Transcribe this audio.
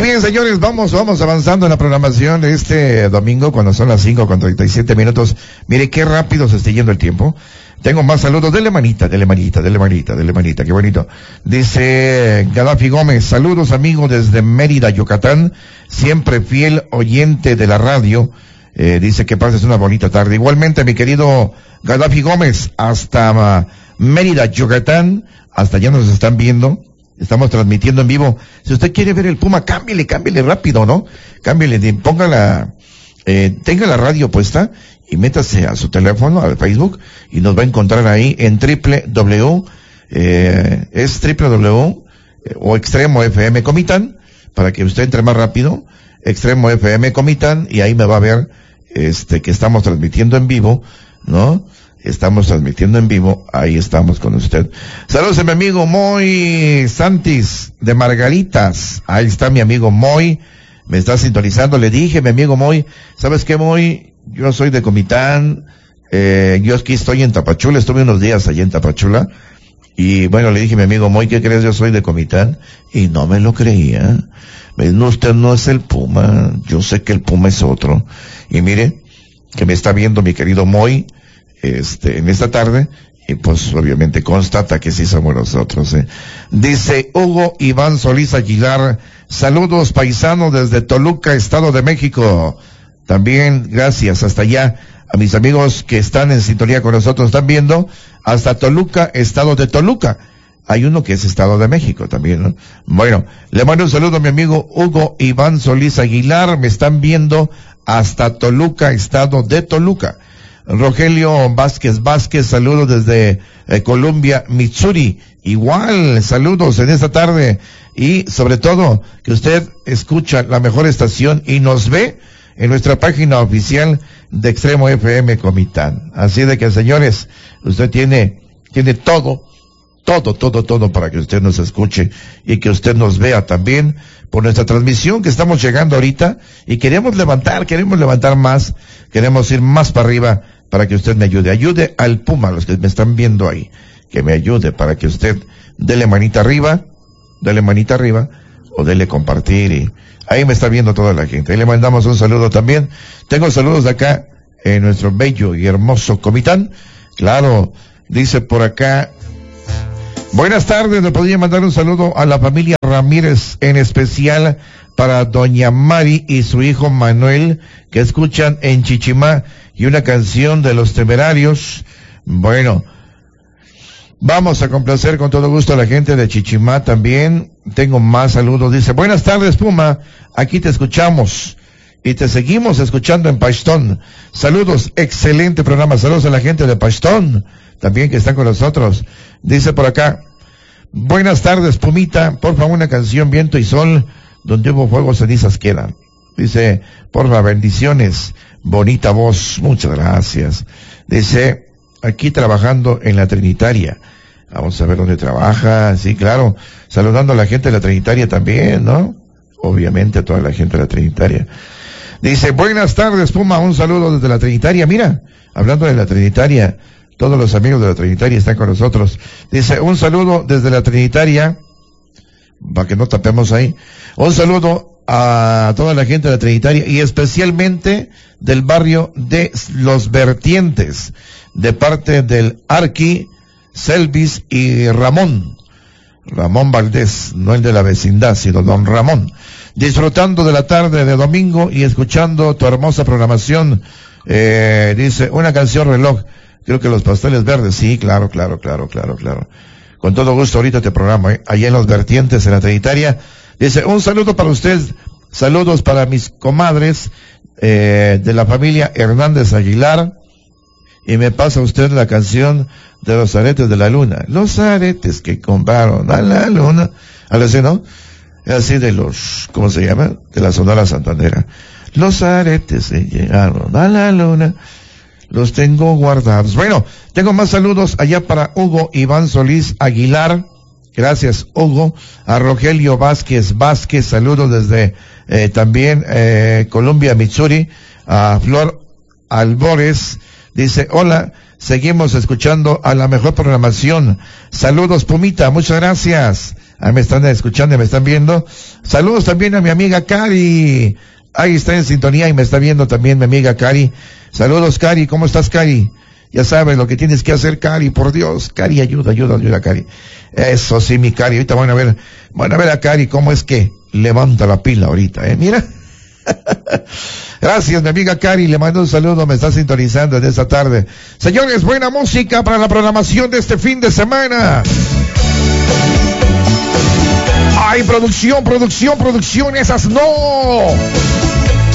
Muy bien, señores, vamos avanzando en la programación de este domingo cuando son las 5:37. Mire qué rápido se está yendo el tiempo. Tengo más saludos. Dele manita, qué bonito. Dice Gaddafi Gómez, saludos amigo desde Mérida, Yucatán, siempre fiel oyente de la radio. Dice que pases una bonita tarde. Igualmente, mi querido Gaddafi Gómez, hasta Mérida, Yucatán, hasta allá nos están viendo. Estamos transmitiendo en vivo. Si usted quiere ver el Puma, cámbiale rápido, ¿no? Cámbiale, tenga la radio puesta y métase a su teléfono, al Facebook, y nos va a encontrar ahí en www o Extremo FM Comitán, para que usted entre más rápido, Extremo FM Comitán, y ahí me va a ver, que estamos transmitiendo en vivo, ¿no? Estamos transmitiendo en vivo, ahí estamos con usted. Saludos a mi amigo Moy Santis de Margaritas, ahí está mi amigo Moy, me está sintonizando. Le dije, mi amigo Moy, ¿sabes qué, Moy? Yo soy de Comitán, yo aquí estoy en Tapachula, estuve unos días allí en Tapachula, y bueno, le dije a mi amigo Moy, ¿qué crees? Yo soy de Comitán, y no me lo creía. No, usted no es el Puma, yo sé que el Puma es otro. Y mire, que me está viendo mi querido Moy, en esta tarde, y pues obviamente constata que sí somos nosotros, Dice Hugo Iván Solís Aguilar, saludos paisanos desde Toluca, Estado de México. También gracias hasta allá a mis amigos que están en sintonía con nosotros, están viendo hasta Toluca, Estado de Toluca. Hay uno que es Estado de México también, ¿no? Bueno, le mando un saludo a mi amigo Hugo Iván Solís Aguilar, me están viendo hasta Toluca, Estado de Toluca. Rogelio Vázquez, saludos desde Columbia, Missouri. Igual, saludos en esta tarde. Y sobre todo, que usted escucha la mejor estación y nos ve en nuestra página oficial de Extremo FM Comitán. Así de que, señores, usted tiene todo para que usted nos escuche y que usted nos vea también por nuestra transmisión que estamos llegando ahorita, y queremos levantar más, queremos ir más para arriba para que usted me ayude al Puma, los que me están viendo ahí, que me ayude para que usted dele manita arriba o dele compartir, y ahí me está viendo toda la gente. Ahí le mandamos un saludo también. Tengo saludos de acá en nuestro bello y hermoso Comitán. Claro, dice por acá, buenas tardes, le podría mandar un saludo a la familia Ramírez, en especial para doña Mari y su hijo Manuel, que escuchan en Chichimá, y una canción de Los Temerarios. Bueno, vamos a complacer con todo gusto a la gente de Chichimá también. Tengo más saludos. Dice, buenas tardes, Puma, aquí te escuchamos y te seguimos escuchando en Paxtón. Saludos, excelente programa. Saludos a la gente de Paxtón también que están con nosotros. Dice por acá, buenas tardes, Pumita, por favor una canción, Viento y Sol, donde hubo fuego, cenizas quedan. Dice, porfa, bendiciones, bonita voz, muchas gracias. Dice, aquí trabajando en la Trinitaria. Vamos a ver dónde trabaja. Sí, claro, saludando a la gente de la Trinitaria también, ¿no? Obviamente a toda la gente de la Trinitaria. Dice, buenas tardes, Puma, un saludo desde la Trinitaria. Mira, hablando de la Trinitaria, todos los amigos de la Trinitaria están con nosotros. Dice, un saludo desde la Trinitaria, para que no tapemos ahí. Un saludo a toda la gente de la Trinitaria y especialmente del barrio de Los Vertientes, de parte del Arqui, Selvis y Ramón Valdés, no el de la vecindad, sino don Ramón. Disfrutando de la tarde de domingo y escuchando tu hermosa programación. Dice, una canción reloj. Creo que Los Pasteles Verdes, sí, claro. Con todo gusto ahorita te programo, allá en Los Vertientes, en la Trinitaria. Dice, un saludo para usted, saludos para mis comadres, de la familia Hernández Aguilar, y me pasa usted la canción de Los Aretes de la Luna. Los aretes que compraron a la luna. Algo así, ¿no? Es así de los, ¿cómo se llama? De la Sonora Santanera. Los aretes que llegaron a la luna. Los tengo guardados. Bueno, tengo más saludos allá para Hugo Iván Solís Aguilar. Gracias, Hugo. A Rogelio Vázquez, saludos desde también Columbia, Missouri. A Flor Albores, dice, hola, seguimos escuchando a la mejor programación. Saludos, Pumita, muchas gracias. Ahí me están escuchando y me están viendo. Saludos también a mi amiga Cari. Ahí está en sintonía y me está viendo también mi amiga Cari. Saludos, Cari. ¿Cómo estás, Cari? Ya sabes lo que tienes que hacer, Cari, por Dios. Cari, ayuda, Cari. Eso sí, mi Cari. Ahorita van a ver a Cari cómo es que levanta la pila ahorita, mira. Gracias, mi amiga Cari, le mando un saludo, me está sintonizando en esta tarde. Señores, buena música para la programación de este fin de semana. Ay, producción, esas no.